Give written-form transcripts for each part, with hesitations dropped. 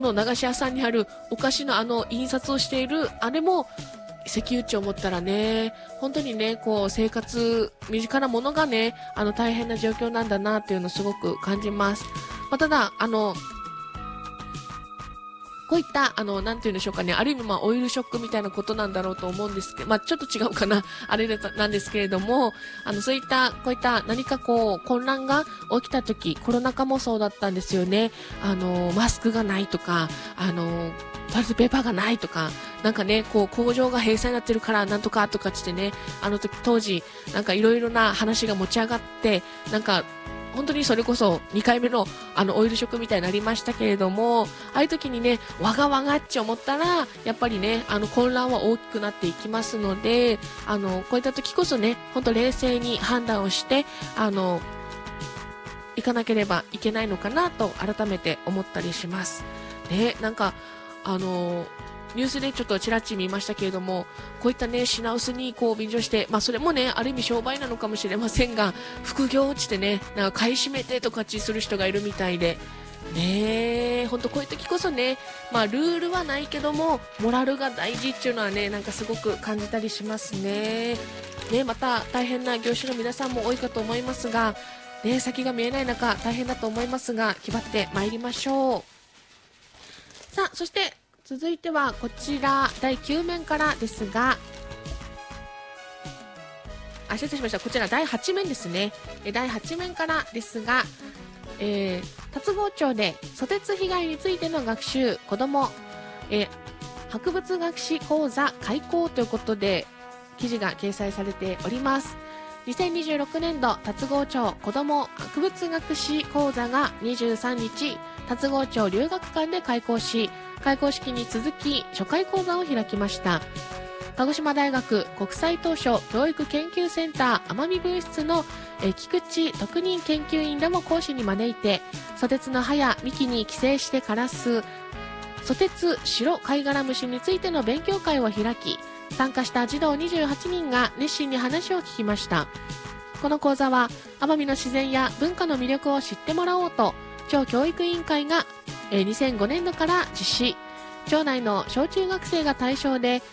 の駄菓子屋さんにあるお菓子の印刷をしているあれも石油地を持ったらね、本当にね、こう生活、身近なものがね、大変な状況なんだなっていうのをすごく感じます。ただ、こういった、なんて言うんでしょうかね、ある意味オイルショックみたいなことなんだろうと思うんですけど、ちょっと違うかな、あれなんですけれども、そういった、こういった何か混乱が起きた時、コロナ禍もそうだったんですよね。マスクがないとか、トイレットペーパーがないとか、なんかね、工場が閉鎖になってるからなんとかとかってね、当時、なんかいろいろな話が持ち上がって、なんか、本当にそれこそ2回目のオイルショックみたいになりましたけれども、ああいう時にね、わがわがっち思ったら、やっぱりね、混乱は大きくなっていきますので、こういった時こそね、本当冷静に判断をして、行かなければいけないのかなと改めて思ったりします。ね、なんか、ニュースでちょっとちらっち見ましたけれども、こういったね、品薄に便乗して、それもね、ある意味商売なのかもしれませんが、副業落ちてね、なんか買い占めてとかする人がいるみたいで、ねえ、ほんとこういう時こそね、ルールはないけども、モラルが大事っていうのはね、なんかすごく感じたりしますね。ね、また大変な業種の皆さんも多いかと思いますが、ね、先が見えない中、大変だと思いますが、気張って参りましょう。さあ、そして、続いてはこちら第9面からですが、失礼しました。こちら第8面ですね。第8面からですが、龍郷町でソテツ被害についての学習、子ども、博物学士講座開講ということで記事が掲載されております。2026年度龍郷町子ども博物学士講座が23日、龍郷町留学館で開講し、開講式に続き初回講座を開きました。鹿児島大学国際当初教育研究センター奄美分室の菊池特任研究員らも講師に招いて、ソテツの葉や幹に寄生して枯らすソテツ白貝殻虫についての勉強会を開き、参加した児童28人が熱心に話を聞きました。この講座は奄美の自然や文化の魅力を知ってもらおうと、町教育委員会が2005年度から実施。町内の小中学生が対象で、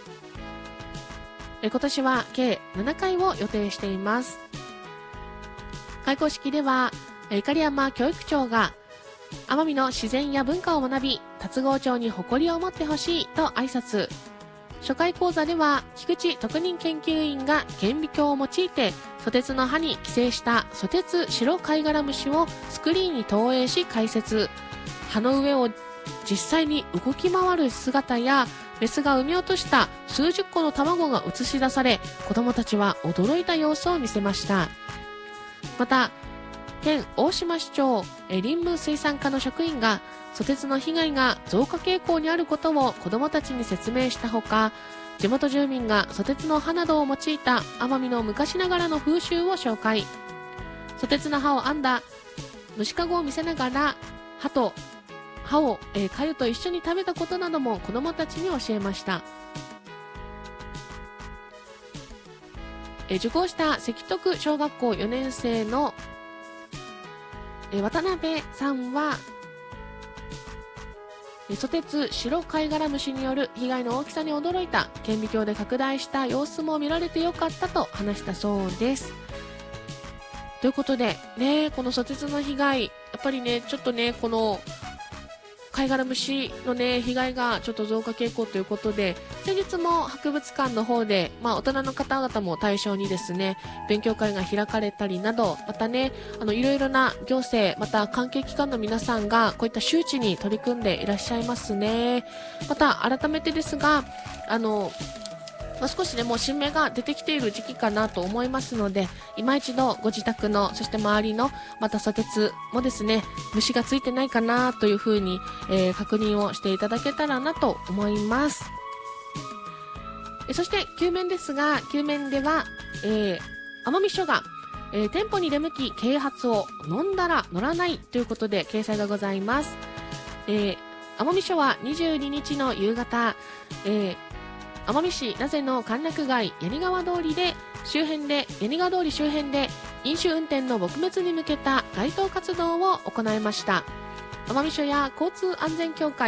今年は計7回を予定しています。開講式では、碇山教育長が奄美の自然や文化を学び、龍郷町に誇りを持ってほしいと挨拶。初回講座では菊池特任研究員が顕微鏡を用いてソテツの葉に寄生したソテツ白貝殻虫をスクリーンに投影し解説。葉の上を実際に動き回る姿や、メスが産み落とした数十個の卵が映し出され、子どもたちは驚いた様子を見せました。また、県大島市長林務水産課の職員がソテツの被害が増加傾向にあることを子どもたちに説明したほか、地元住民がソテツの葉などを用いた奄美の昔ながらの風習を紹介。ソテツの葉を編んだ虫かごを見せながら、葉を粥と一緒に食べたことなども子どもたちに教えました。受講した関徳小学校4年生の渡辺さんは、ソテツ白貝殻虫による被害の大きさに驚いた。顕微鏡で拡大した様子も見られてよかったと話したそうです。ということでね、このソテツの被害、やっぱりね、ちょっとね、この貝殻虫のね、被害がちょっと増加傾向ということで、先日も博物館の方で、大人の方々も対象にですね、勉強会が開かれたりなど、またね、いろいろな行政、また関係機関の皆さんが、こういった周知に取り組んでいらっしゃいますね。また、改めてですが、少しね、もう新芽が出てきている時期かなと思いますので、今一度ご自宅の、そして周りの、またソテツもですね、虫がついてないかなというふうに、確認をしていただけたらなと思います。そして、9面ですが、9面では、奄美署が、店舗に出向き啓発を飲んだら乗らないということで掲載がございます。奄美署は22日の夕方、奄美市名瀬の歓楽街八木川通り周辺で飲酒運転の撲滅に向けた街頭活動を行いました。奄美署や交通安全協会